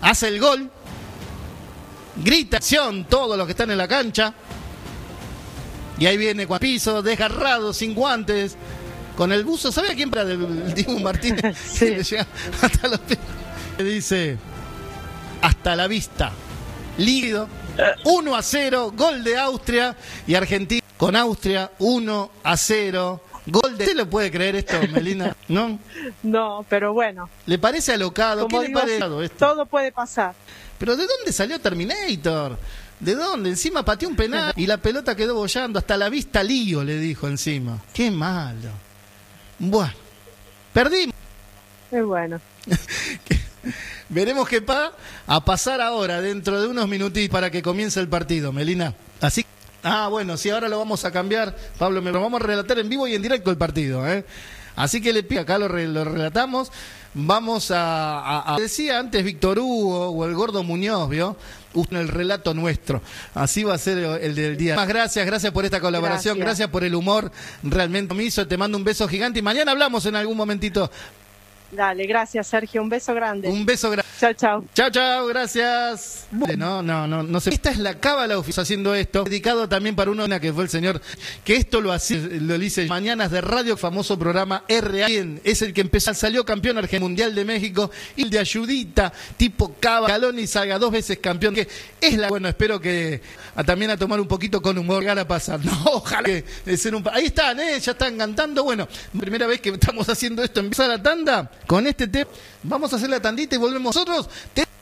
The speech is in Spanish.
hace el gol, grita acción todos los que están en la cancha, y ahí viene Juan Piso, desgarrado, sin guantes, con el buzo. ¿Sabe a quién para del Dibu Martínez? Sí. Le llega hasta los pies. Dice, hasta la vista, líquido, 1-0, gol de Austria, y Argentina con Austria, 1-0. Gol de... ¿Usted lo puede creer esto, Melina? ¿No? No, pero bueno. ¿Le parece alocado? Como ¿Qué le digo, parece esto? todo puede pasar. ¿Pero de dónde salió Terminator? ¿De dónde? Encima pateó un penal y la pelota quedó bollando. Hasta la vista lío, le dijo encima. Qué malo. Bueno, perdimos. Es bueno. Veremos qué va a pasar ahora, dentro de unos minutitos, para que comience el partido, Melina. Así. Ah, bueno, sí, ahora lo vamos a cambiar, Pablo, lo vamos a relatar en vivo y en directo el partido, ¿eh? Así que le pido, acá lo relatamos, vamos a... Decía antes Víctor Hugo o el Gordo Muñoz, ¿vio? El relato nuestro, así va a ser el del día. Más gracias por esta colaboración, gracias por el humor, realmente me hizo, te mando un beso gigante y mañana hablamos en algún momentito. Dale, gracias Sergio, un beso grande. Un beso grande. Chao, chao. Chao, chao, gracias. No sé. Esta es la cábala oficial haciendo esto, dedicado también para uno que fue el señor, que esto lo hacía, lo hice Mañanas de Radio, famoso programa RA, es el que empezó, salió campeón argentino mundial de México, y el de ayudita, tipo Calón y Saga, 2 veces campeón, que es la, bueno, espero que también a tomar un poquito con humor, llegar a pasar, no, ojalá que de ser un, ahí están, ya están cantando, bueno, primera vez que estamos haciendo esto, empieza la tanda, con este tema, vamos a hacer la tandita y volvemos nosotros.